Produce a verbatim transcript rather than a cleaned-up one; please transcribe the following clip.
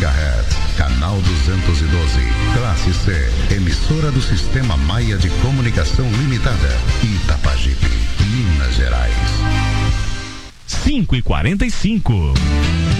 megahertz, canal duzentos e doze, classe C, emissora do Sistema Maia de Comunicação Limitada, Itapajipe, Minas Gerais. cinco e quarenta e cinco.